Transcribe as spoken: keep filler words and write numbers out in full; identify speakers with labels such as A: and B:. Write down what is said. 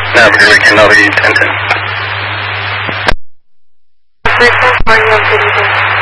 A: Navigator weekend, L E ten ten.
B: three four four, you have good evening.